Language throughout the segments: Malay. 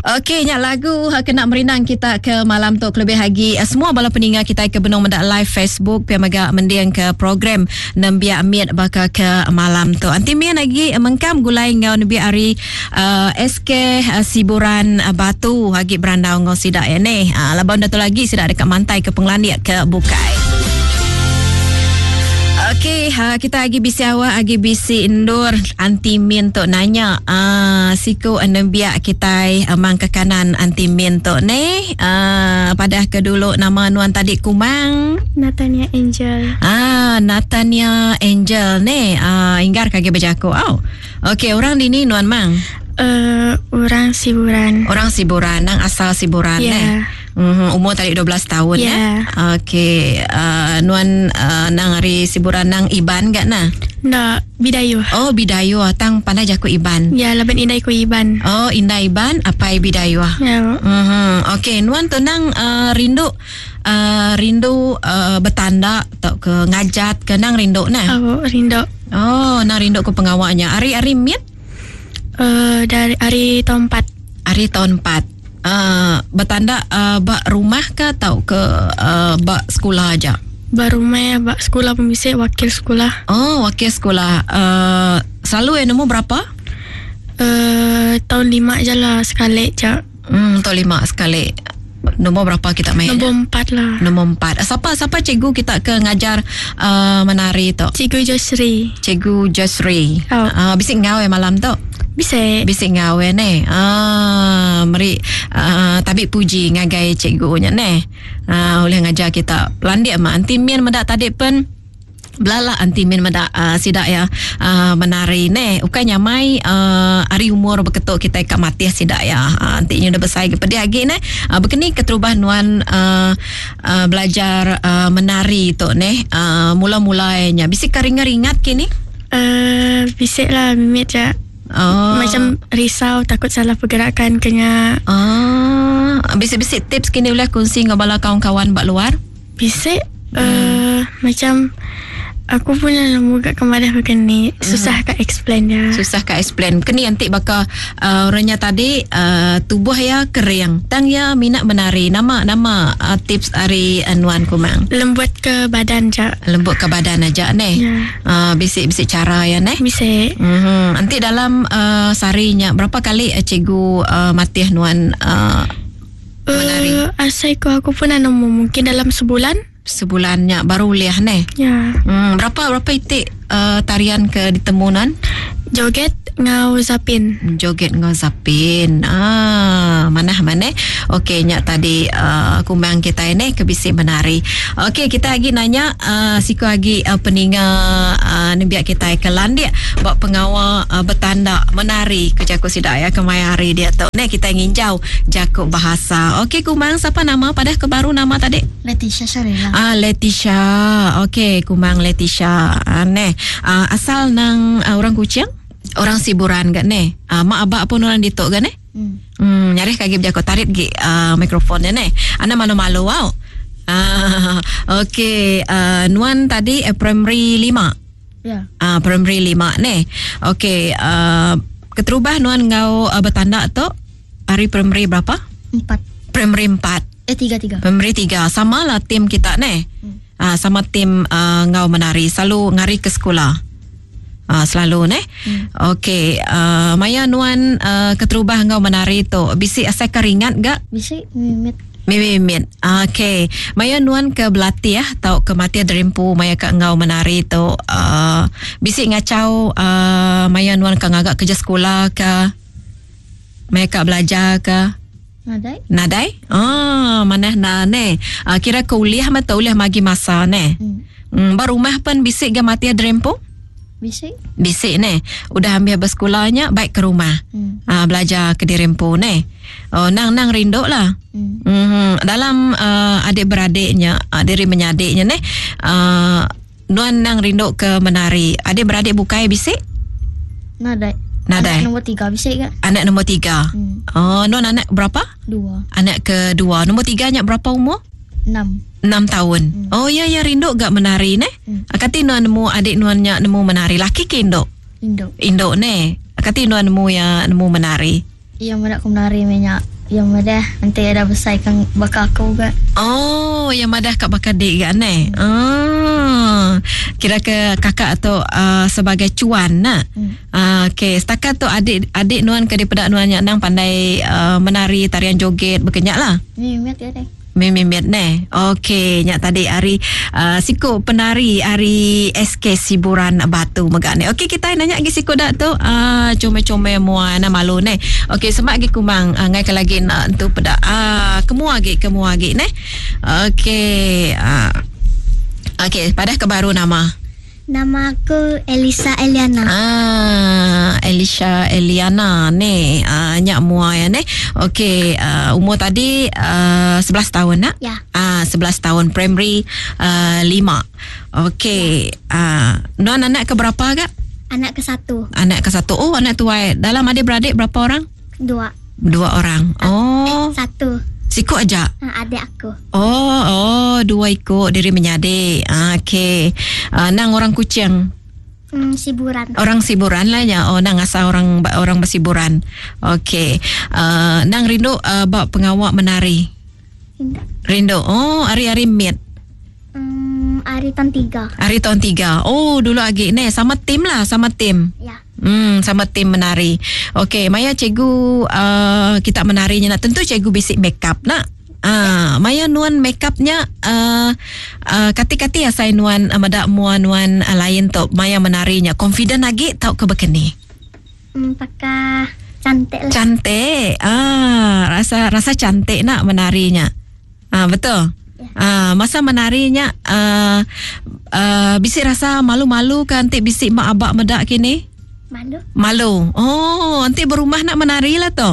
Okey, nyak lagu kena merinang kita ke malam tu kelebih lagi. Semua bala peninggal kita ke benung mendak live Facebook pi maga mendiang ke program nembia miat baka ke malam tu. Anti mian lagi mengkam gulai ngau nebi ari SK Siburan Batu hagi berandau ngau sidak ya ni. Labang datu lagi sidak dekat mantai ke Penglandiak ke Bukai. Okey, kita lagi bisi awak, lagi bisi indur anti min tu nanya siku biak kita amang ke kanan anti min tu ni pada ke dulu nama nuan tadi kumang Natania Angel. Natania Angel ni inggar kage berjaku. Okey, orang di ni nuan mang Orang Siburan. Orang Siburan, nang asal Siburan umur tadi 12 tahun Okey, nuan nang hari Siburan nang Iban gak na? Nak Bidayu. Oh, Bidayu tang pandai jaku Iban. Ya, laban indai ku Iban. Oh, indai Iban apa Bidayu? Ya. Okey, nuan tu nang rindu bertanda atau ke ngajat ke nang rindu na? Oh, rindu. Oh, nang rindu ke pengawaknya. Ari miat? Dari hari tahun 4. Hari tahun 4. Bertanda bak rumah ke atau ke bak sekolah aja? Bak rumah, bak sekolah pemisik, wakil sekolah. Oh, wakil sekolah. Selalu nemu berapa? Tahun 5 je lah sekali je. Tahun 5 sekali. Nombor berapa kita main? Nombor 4 lah. Nombor 4. Siapa cikgu kita ke ngajar menari tu? Cikgu Josri. Cikgu Josri. Bisik ngau malam tu? Bisik ngau ni. Meri tapi puji ngagai cikgunya ni. Oleh ngajar kita pelandik mak anti mian mendak tadi pun belala anti min mendak sidak ya menari ni ukai nyamai hari umur berketuk kita kat mati sidak ya antinya dah besar ke pedih lagi ni begini keterubah nuan belajar menari tu ni mula-mulanya bisik keringat kini bisik lah mimit je. Macam risau takut salah pergerakan kena. Bisik-bisik tips kini boleh kongsi dengan bala kawan-kawan bak luar? Bisik macam aku punya nemu kat kemadah begini susah kat explain dia. Susah kat explain. Kini nanti baka orangnya tadi tubuh ya kering. Tang ya minat menari. Nama tips hari nuan kumang. Lembut ke badan je. Lembut ke badan aja ni. Bisik-bisik cara ya ni. Bisik. Nanti dalam seharinya berapa kali cikgu matih nuan menari? Asal aku pun nemu mungkin dalam sebulannya baru liah ni. Ya. Berapa itik tarian ke ditemunan? Joget ngau zapin. Mana? Okey, nyak tadi kumbang kita ini kebisi menari. Okey, kita lagi nanya siku lagi peninggal nebiak kita ke Landia buat pengawal bertanda menari ke jaku sidak ya kemai hari dia tu. Ni kita nginjau jaku bahasa. Okey, kumbang siapa nama pada kebaru nama tadi? Leticia Sharila. Leticia. Okey, kumbang Leticia. Asal nang orang Kuching? Orang Siburan gak ne? Mak abak pun orang ditok gak ne? Nyarih kaki berjakut tarik gi mikrofon ni. Anda malu-malu wow. Okey, nuan tadi primary 5. Ya. Primary 5 ni. Okey, keterubah nuan ngau bertanda tu hari primary berapa? 4. Primary 4. 3. Primary 3. Sama lah tim kita ni. Sama tim ngau menari. Selalu ngari ke sekolah. Selalu ni. Okey, Maya nuan keterubah ngau menari tu bisik asal keringat gak? Bisik mimit. Okey, Maya nuan ke Belati ya atau ke Mati Derimpu Maya ke ngau menari tu bisik ngacau Maya nuan ke ngagak kerja sekolah ke Maya ke belajar ke Nadai? Mana ni? Kira kuliah mata uliah magi masa ni. Baru rumah pun bisik ke Mati Derimpu? Bisik ni. Udah ambil bersekolahnya baik ke rumah. Belajar ke Derimpu ni. Nang rindu lah. Dalam adik-beradiknya, diri menyadiknya ni, nuan nang rindu ke menari. Adik-beradik bukai bisik? Nadai. Anak nombor 3 bisik ke? Anak nombor 3. Nuan anak berapa? 2. Anak kedua. Nombor 3 nya berapa umur? 6 tahun. Oh ya rindu gak menari ni? Kati nuan nemu adik nuannya nemu menari. Laki ke Indo? Indo ni. Kati nuan nemu ya nemu menari. Iya, mana aku menari banyak yang madah nanti ada besar kan bakal aku juga. Oh, yang madah kat bakal dik kan kira ke kakak tu sebagai cuan nak. Okey, setakat tu adik Nuan ke daripada Nuan Nyak Nang pandai menari tarian joget berkenyak lah. Mimet ya deh. Mimet ne. Okey, nyak tadi hari siku penari hari SK Siburan Batu megak ne. Okey, kita nanya lagi siku dak tu comel-comel muana malu ne. Okey, semak lagi kumang ngai ke lagi nak tu pada kemua lagi ne. Okey. Okey, pada kebaru nama. Nama aku Elisa Eliana. Elisha Eliana ni nyak mua ya ni. Okey, umur tadi 11 tahun nak? Ya. 11 tahun primary 5. Okey, Nuan anak ke berapa agak? Anak ke-1. Anak ke-1. Oh, anak tua. Dalam adik-beradik berapa orang? 2. 2 orang. Oh. 1. Siku aja. Adik aku. Oh, 2 ikut diri menyadik. Okey. Nang orang Kuching. Siburan. Orang Siburan lah ya. Oh, nang asal orang bersiburan. Okey. Nang rindu bab pengawak menari. Rindu. Oh, hari-hari meet. Hari tahun 3. Hari tahun 3. Oh, dulu lagi ni sama tim lah, sama tim. Ya. Sama tim menari. Okey, Maya cikgu kita menarinya nak tentu cikgu basic makeup nak. Maya Nuan makeupnya kati-kati asai Nuan madak muan Nuan lain tu Maya menarinya confident lagi tau ke begini. Pakai cantik lah. Cantik. Rasa cantik nak menarinya. Betul. Masa menarinya bisik rasa malu-malu kan nanti bisik mak abak medak kini. Malu. Oh, nanti berumah nak menari lah tu.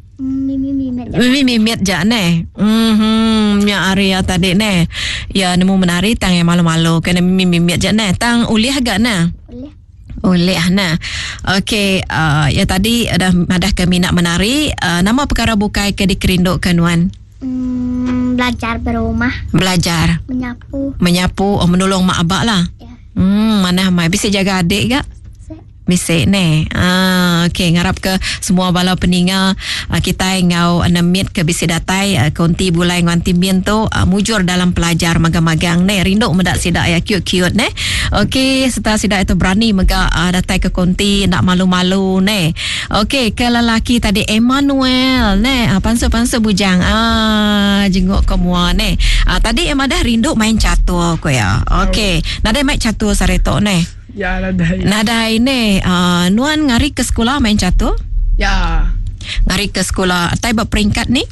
Mimet je ne. Ya Arya tadi ne. Ya nemu menari tang yang malu-malu kena mimet je ne. Tang uliah agak ne. Uliah na. Okey, ya tadi ada ke minat menari. Nama perkara bukai ke dikerinduk ke Nuan? Belajar berumah. Belajar. Menyapu. Oh, menolong mak abak lah. Ya. Mana mai bisa jaga adik gak? Bisik ne. Okey, ngarap ke semua bala peninga kita ngau anemit ke bisik datai konti bulai nganti min tu mujur dalam pelajar magang-magang ne. Rindu medak sidak ya cute-cute ne. Okey, setelah sidak itu berani mega datai ke konti nak malu-malu ne. Okey, ke lelaki tadi Emmanuel ne. Pansu-pansu bujang. Jenguk ke mua ne. Tadi Emma dah rindu main catur ko ya. Okey, nada main catur sareto ne. Ya, nadai. Nadai ni, Nuan ngari ke sekolah main catur? Ya. Ngari ke sekolah. Tai berperingkat ni?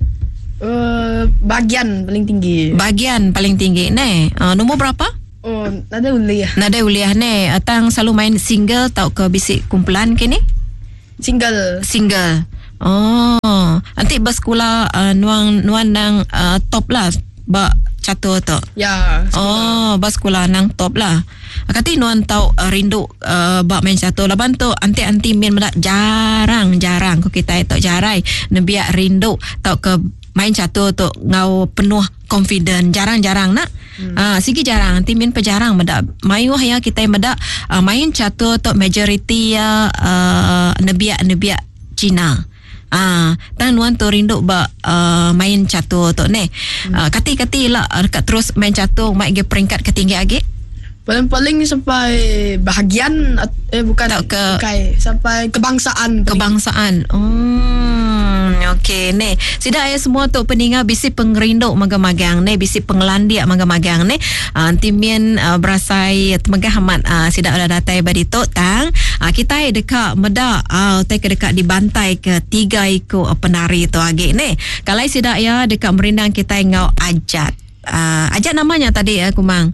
Bagian paling tinggi. Bagian paling tinggi ni. Nombor berapa? Oh, nada uliah. Nada uliah ni. Atang selalu main single tau ke bisik kumpulan kini? Single. Oh, nanti bersekolah Nuan nang top lah. Catur tu. Ya. Oh, bersekolah nang top lah. Kati Nuan tahu rindu bak main catur. Laban tu anti min medak jarang ko kita itu jarai nebiak rindu tahu ke main catur tu ngau penuh confident jarang-jarang nak. Sigi jarang anti min pejarang medak mayu ya kita medak main catur tu majority ya nebiak Cina. Tan Nuan tu rindu main catur tu ne. Kati-kati lah terus main catur mai ge peringkat ketinggi lagi. Paling sampai bahagian bukan sampai kebangsaan. Okey ne. Sida ya semua tu peninga bisi pengerinduk magang-magang ne, bisi penglandia magang-magang ne. Timien berasai temegah amat sida ada datai badi tu tang. Kita dekat medak ke dekat di bantai ke 3 ikut penari tu agi ne. Kalau sida ya dekat merindang kita ngau ajat. Ajat namanya tadi kumang.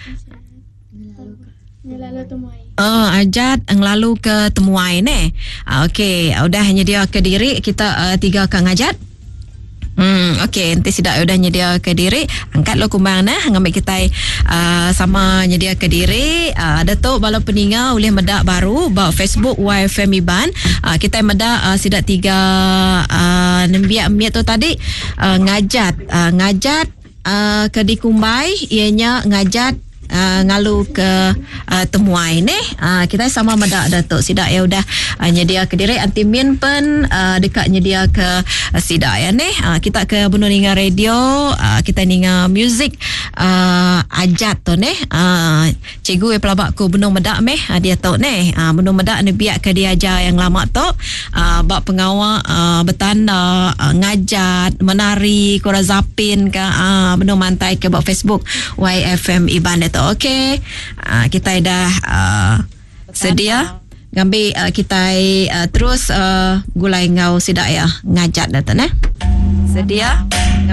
Ajat ngelalu ke temuai ne. Okey, udah nyedia ke diri kita 3 kang ajat. Okey, nanti sidak udah nyedia ke diri, angkat lo kumbang nah ngambil kita sama nyedia ke diri. Ada tu bala peninga oleh medak baru ba Facebook YFM Iban. Kita medak sidak 3 nembiak miat tu tadi ngajat ke di Kumbai ianya ngajat ngalu ke temuai ni kita sama medak Datuk Sidak ya udah nyedia ke diri antimin pen dekat nyedia ke Sidak ya ni kita ke bunuh ninga radio kita ninga music ajat tu ni cikgu pelabak ku bunuh medak meh dia tu ni bunuh medak ni biak ke dia ajar yang lama tu bak pengawal bertanda ngajat menari kora zapin ke bunuh mantai ke bak Facebook YFM Iban tu okey kita dah sedia ngambil kita terus gulai ngau Sidak ya ngajat dah tu sedia